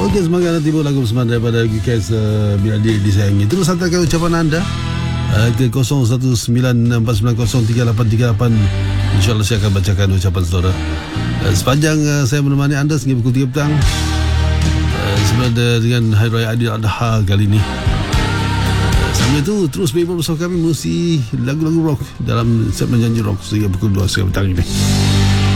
Okey, semangat tiba lagu bersama daripada Gukes Bila Diri Disayangi. Terus hantarkan ucapan anda ke 019649038838. InsyaAllah saya akan bacakan ucapan saudara. Sepanjang saya menemani anda sehingga pukul 3 petang sebenarnya dengan Hari Raya Aidiladha kali ini. Sambil itu terus bersama kami musik lagu-lagu rock dalam segmen Janji Rock sehingga pukul 2 petang ini.